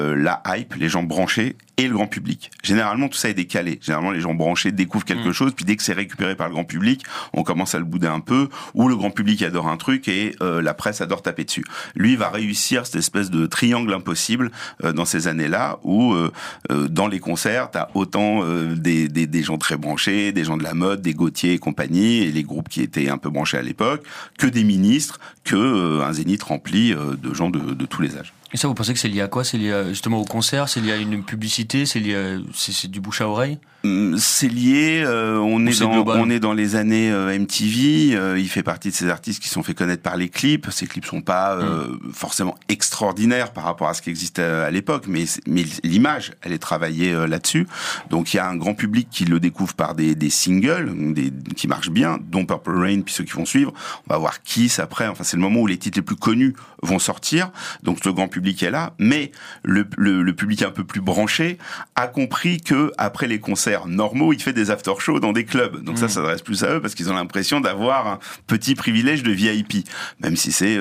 la hype, les gens branchés et le grand public. Généralement, tout ça est décalé. Généralement, les gens branchés découvrent quelque chose, puis dès que c'est récupéré par le grand public, on commence à le bouder un peu, ou le grand public adore un truc et la presse adore taper dessus. Lui va réussir cette espèce de triangle impossible dans ces années-là, où dans les concerts, t'as autant des gens très branchés, des gens de la mode, des Gautier et compagnie, et les groupes qui étaient un peu branchés à l'époque, que des ministres, que un zénith rempli de gens de tous les âges. Et ça, vous pensez que c'est lié à quoi ? C'est lié justement au concert ? C'est lié à une publicité ? C'est lié à... c'est du bouche à oreille ? C'est lié, on est dans les années MTV, il fait partie de ces artistes qui sont fait connaître par les clips. Ces clips sont pas forcément extraordinaires par rapport à ce qui existait à l'époque, mais l'image, elle est travaillée là-dessus. Donc il y a un grand public qui le découvre par des singles qui marchent bien, dont Purple Rain, puis ceux qui vont suivre. On va voir Kiss après, enfin c'est le moment où les titres les plus connus vont sortir. Donc le grand public est là, mais le public un peu plus branché a compris que après les concerts normaux, il fait des after-shows dans des clubs. Donc ça s'adresse plus à eux parce qu'ils ont l'impression d'avoir un petit privilège de VIP, même si c'est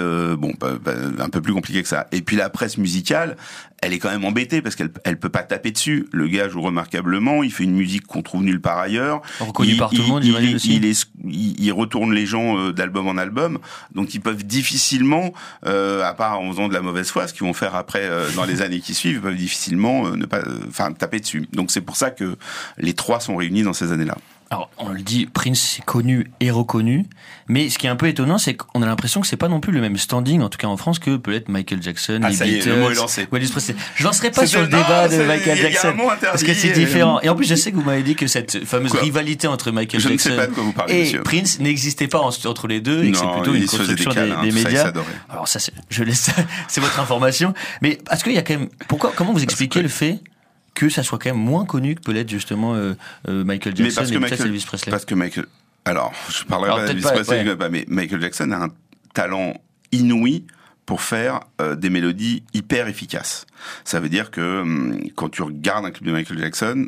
un peu plus compliqué que ça. Et puis la presse musicale, elle est quand même embêtée parce qu'elle peut pas taper dessus. Le gars joue remarquablement, il fait une musique qu'on trouve nulle part ailleurs. Reconnu par tout le monde, j'imagine aussi. Il retourne les gens d'album en album, donc ils peuvent difficilement, à part en faisant de la mauvaise foi, ce qu'ils vont faire après dans les années qui suivent, ils peuvent difficilement ne pas, taper dessus. Donc c'est pour ça que les trois sont réunis dans ces années-là. Alors, on le dit, Prince c'est connu et reconnu, mais ce qui est un peu étonnant, c'est qu'on a l'impression que c'est pas non plus le même standing, en tout cas en France, que peut-être Michael Jackson, les Beatles, le mot est lancé. Elvis Presley. Je lancerai pas sur le débat de Michael Jackson, parce que c'est différent. Et en plus, je sais que vous m'avez dit que cette fameuse rivalité entre Michael Jackson et Prince n'existait pas entre les deux, et que c'est plutôt une construction des médias. Alors ça, je laisse, c'est votre information. Mais est-ce qu'il y a quand même, comment vous expliquez le fait que ça soit quand même moins connu que peut-être justement Michael Jackson et peut-être Elvis Presley. Parce que alors je parlerai pas d'Elvis Presley, mais Michael Jackson a un talent inouï pour faire des mélodies hyper efficaces. Ça veut dire que quand tu regardes un clip de Michael Jackson,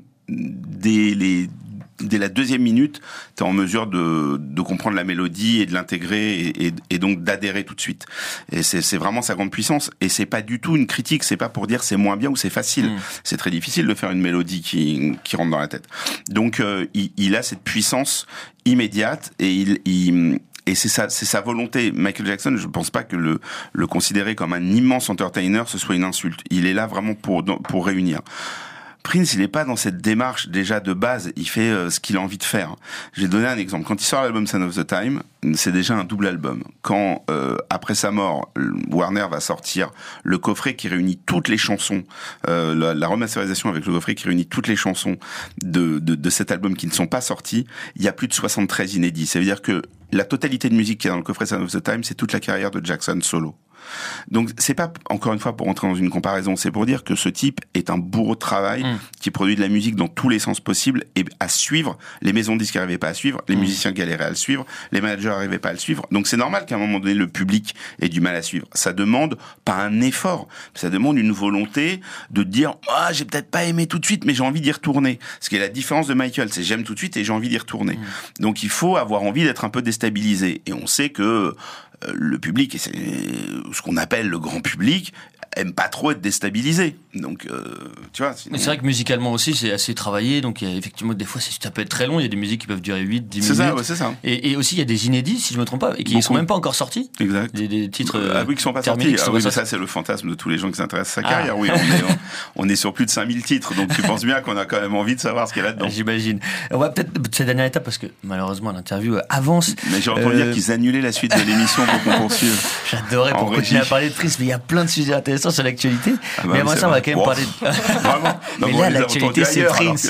dès la deuxième minute, t'es en mesure de comprendre la mélodie et de l'intégrer et donc d'adhérer tout de suite. Et c'est vraiment sa grande puissance. Et c'est pas du tout une critique, c'est pas pour dire c'est moins bien ou c'est facile. C'est très difficile de faire une mélodie qui rentre dans la tête. Donc il a cette puissance immédiate et c'est sa volonté. Michael Jackson, je pense pas que le considérer comme un immense entertainer, ce soit une insulte. Il est là vraiment pour réunir. Prince, il est pas dans cette démarche déjà de base, il fait ce qu'il a envie de faire. Je vais donner un exemple. Quand il sort l'album Sign of the Time, c'est déjà un double album. Quand après sa mort, Warner va sortir le coffret qui réunit toutes les chansons, la remasterisation avec le coffret qui réunit toutes les chansons de cet album qui ne sont pas sorties, il y a plus de 73 inédits. Ça veut dire que la totalité de musique qui est dans le coffret Sign of the Time, c'est toute la carrière de Jackson solo. Donc c'est pas, encore une fois, pour entrer dans une comparaison, c'est pour dire que ce type est un bourreau de travail qui produit de la musique dans tous les sens possibles et à suivre. Les maisons de disques n'arrivaient pas à suivre, les musiciens galéraient à le suivre, les managers n'arrivaient pas à le suivre. Donc c'est normal qu'à un moment donné le public ait du mal à suivre. Ça demande pas un effort, ça demande une volonté de dire j'ai peut-être pas aimé tout de suite mais j'ai envie d'y retourner. Ce qui est la différence de Michael, c'est j'aime tout de suite et j'ai envie d'y retourner. Donc il faut avoir envie d'être un peu déstabilisé et on sait que le public, et c'est ce qu'on appelle le grand public, aime pas trop être déstabilisé. Donc, tu vois. Mais c'est vrai que musicalement aussi, c'est assez travaillé. Donc, il y a effectivement, des fois, ça peut être très long. Il y a des musiques qui peuvent durer 8, 10 minutes. C'est ça. Et aussi, il y a des inédits, si je me trompe pas, et qui ne sont même pas encore sortis. Exact. Des titres. Qui sont pas sortis. Mais ça, c'est le fantasme de tous les gens qui s'intéressent à sa carrière. Oui, on est sur plus de 5000 titres. Donc, tu penses bien qu'on a quand même envie de savoir ce qu'il y a là-dedans. J'imagine. On va peut-être, cette dernière étape, parce que malheureusement, l'interview avance. Mais j'ai entendu dire qu'ils annulaient la suite de l'émission pour qu'on poursuive. J'adorais pour continuer à parler de Prince, mais il y a plein de sujets intéressants sur l'actualité. Mais avant ça, on va quand même parler de... Vraiment. Mais là, l'actualité, c'est Prince.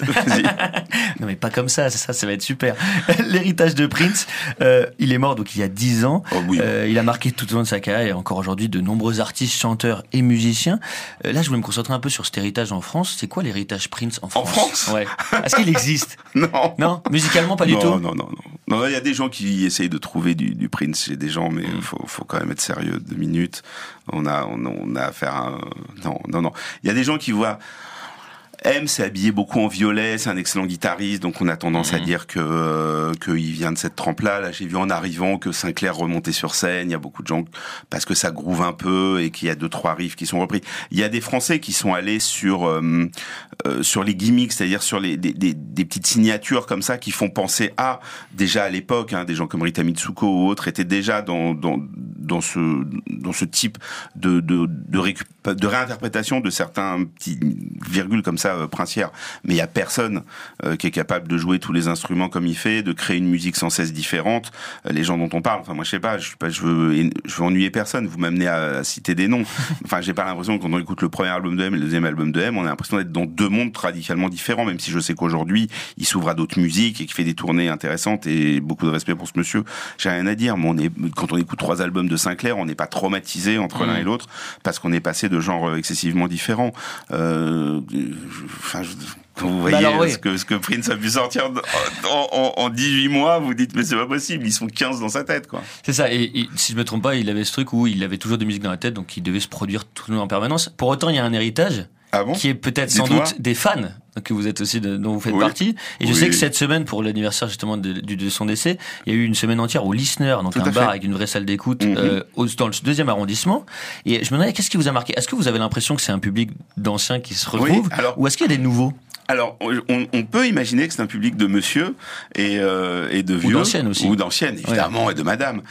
Non, mais pas comme ça va être super. L'héritage de Prince, il est mort donc il y a 10 ans. Oh, oui. Il a marqué tout au long de sa carrière et encore aujourd'hui de nombreux artistes, chanteurs et musiciens. Là, je voulais me concentrer un peu sur cet héritage en France. C'est quoi l'héritage Prince en France? En France? Ouais. Est-ce qu'il existe? Non. Non? Musicalement, pas du tout? Non, il y a des gens qui essayent de trouver du Prince chez des gens, mais faut quand même être sérieux 2 minutes. On a affaire à non. Il y a des gens qui voient M s'est habillé beaucoup en violet, c'est un excellent guitariste, donc on a tendance à dire qu'il vient de cette trempe-là. Là, j'ai vu en arrivant que Sinclair remontait sur scène, il y a beaucoup de gens, parce que ça groove un peu et qu'il y a 2-3 riffs qui sont repris. Il y a des Français qui sont allés sur les gimmicks, c'est-à-dire sur des petites signatures comme ça qui font penser déjà à l'époque, des gens comme Rita Mitsuko ou autres étaient déjà dans ce type de réinterprétation de certains petits virgules comme ça princières. Mais il y a personne qui est capable de jouer tous les instruments comme il fait, de créer une musique sans cesse différente. Les gens dont on parle, enfin moi je veux ennuyer personne. Vous m'amenez à citer des noms. Enfin j'ai pas l'impression que quand on écoute le premier album de M et le deuxième album de M, on a l'impression d'être dans deux mondes radicalement différents. Même si je sais qu'aujourd'hui il s'ouvre à d'autres musiques et qu'il fait des tournées intéressantes et beaucoup de respect pour ce monsieur. J'ai rien à dire. Mais quand on écoute 3 albums de Sinclair, on n'est pas traumatisé entre l'un et l'autre parce qu'on est passé de genres excessivement différents. Quand vous voyez ce que Prince a pu sortir en 18 mois, vous dites mais c'est pas possible, ils sont 15 dans sa tête quoi. C'est ça, et si je me trompe pas, il avait ce truc où il avait toujours de musique dans la tête, donc il devait se produire tout en permanence. Pour autant, il y a un héritage qui est peut-être sans doute des fans que vous êtes aussi dont vous faites partie. Et je sais que cette semaine, pour l'anniversaire justement de son décès, il y a eu une semaine entière au Listener, donc un bar avec une vraie salle d'écoute dans le 2e arrondissement. Et je me demandais, qu'est-ce qui vous a marqué? Est-ce que vous avez l'impression que c'est un public d'anciens qui se retrouve, ou est-ce qu'il y a des nouveaux? Alors, on peut imaginer que c'est un public de monsieur et de vieux. Ou d'anciennes, évidemment, et de madame.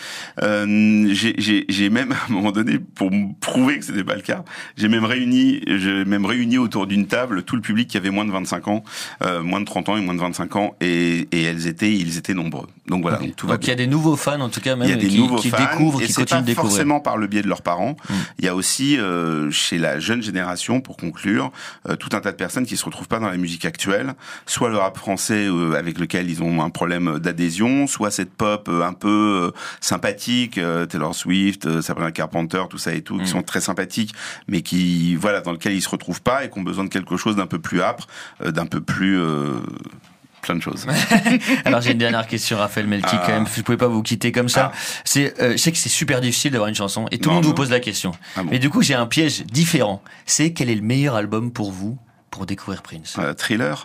J'ai même, à un moment donné, pour me prouver que c'était pas le cas, j'ai même réuni autour d'une table tout le public qui avait moins de 25 ans, moins de 30 ans et moins de 25 ans, et ils étaient nombreux. Donc voilà. Okay. Donc il y a des nouveaux fans, en tout cas, même, qui découvrent, qui continuent de découvrir. Et c'est pas forcément par le biais de leurs parents. Il y a aussi, chez la jeune génération, pour conclure, tout un tas de personnes qui se retrouvent pas dans la musique actuelle, soit le rap français avec lequel ils ont un problème d'adhésion, soit cette pop un peu sympathique, Taylor Swift, Sabrina Carpenter, tout ça et tout, qui sont très sympathiques, mais qui dans lequel ils se retrouvent pas et qui ont besoin de quelque chose d'un peu plus âpre, d'un peu plus plein de choses. Alors j'ai une dernière question, Raphaël Melki, quand même, vous pouvez pas vous quitter comme ça. Je sais que c'est super difficile d'avoir une chanson et tout le monde vous pose la question. Mais du coup j'ai un piège différent. C'est quel est le meilleur album pour vous pour découvrir Prince? Thriller.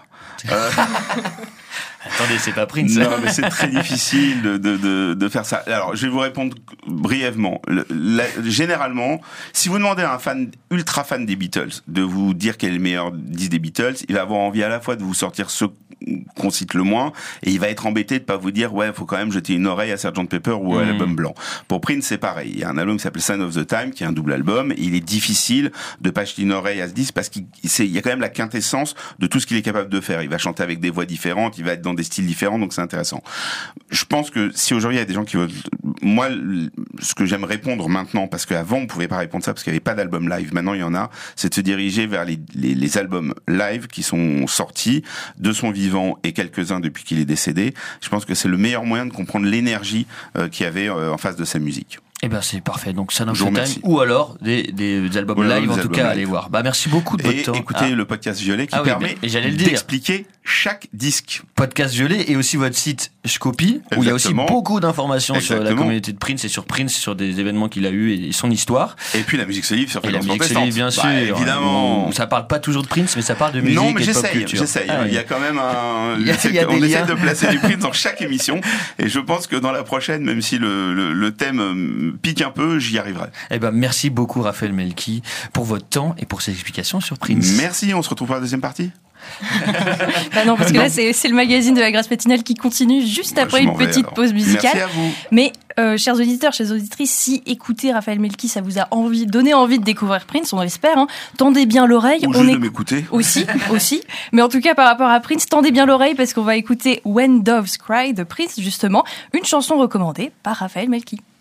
Attendez, c'est pas Prince. Non, mais c'est très difficile de faire ça. Alors, je vais vous répondre brièvement. Généralement, si vous demandez à un ultra fan des Beatles de vous dire quel est le meilleur disque des Beatles, il va avoir envie à la fois de vous sortir ceux qu'on cite le moins, et il va être embêté de pas vous dire faut quand même jeter une oreille à Sgt Pepper ou à l'album blanc. Pour Prince, c'est pareil. Il y a un album qui s'appelle Sign of the Time, qui est un double album, et il est difficile de pas jeter une oreille à ce disque parce qu'il y a quand même la quintessence de tout ce qu'il est capable de faire. Il va chanter avec des voix différentes, il va être dans des styles différents, donc c'est intéressant. Je pense que si aujourd'hui il y a des gens qui veulent, moi, ce que j'aime répondre maintenant, parce qu'avant on pouvait pas répondre ça parce qu'il y avait pas d'album live, maintenant il y en a, c'est de se diriger vers les albums live qui sont sortis de son vivant et quelques-uns depuis qu'il est décédé. Je pense que c'est le meilleur moyen de comprendre l'énergie qu'il y avait en face de sa musique. Eh ben c'est parfait. Donc Son of the Time ou alors des albums live, en tout cas, allez voir. Merci beaucoup de votre temps. Écoutez le podcast Violet qui permet d'expliquer chaque disque. Podcast Violet et aussi votre site Shkopi où il y a aussi beaucoup d'informations sur la communauté de Prince et sur Prince, sur des événements qu'il a eu et son histoire. Et puis la musique se livre sur Fréquence Protestante. La musique se livre, bien sûr. Évidemment. Ça parle pas toujours de Prince, mais ça parle de musique et de pop culture. J'essaye. Il y a quand même on essaie de placer du Prince dans chaque émission et je pense que dans la prochaine, même si le thème pique un peu, j'y arriverai. Eh ben, merci beaucoup, Raphaël Melki, pour votre temps et pour ces explications sur Prince. Merci, on se retrouve pour la deuxième partie. Non, parce que là, c'est le magazine de la Grâce matinale qui continue juste après une petite pause musicale. Merci à vous. Mais, chers auditeurs, chères auditrices, si écouter Raphaël Melki, ça vous a donné envie de découvrir Prince, on l'espère, tendez bien l'oreille. Ou juste de m'écouter. Aussi. Mais en tout cas, par rapport à Prince, tendez bien l'oreille parce qu'on va écouter When Doves Cry de Prince, justement, une chanson recommandée par Raphaël Melki.